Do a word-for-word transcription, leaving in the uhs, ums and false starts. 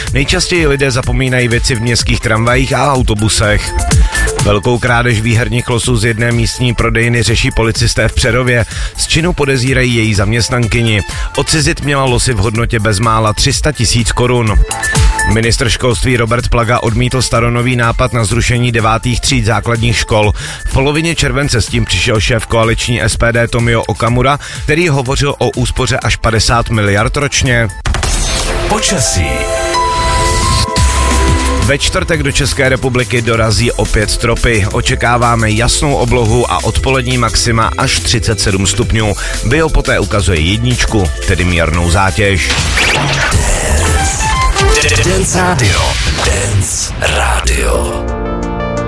Nejčastěji lidé zapomínají věci v městských tramvajích a autobusech. Velkou krádež výherních losů z jedné místní prodejny řeší policisté v Přerově. Z činu podezírají její zaměstnankyni. Odcizit měla losy v hodnotě bezmála tři sta tisíc korun. Ministr školství Robert Plaga odmítl staronový nápad na zrušení devátých tříd základních škol. V polovině července s tím přišel šéf koaliční S P D Tomio Okamura, který hovořil o úspoře až padesát miliard ročně. Počasí. Ve čtvrtek do České republiky dorazí opět tropy. Očekáváme jasnou oblohu a odpolední maxima až třicet sedm stupňů. Bio poté ukazuje jedničku, tedy mírnou zátěž. Dance Radio. Dance Radio.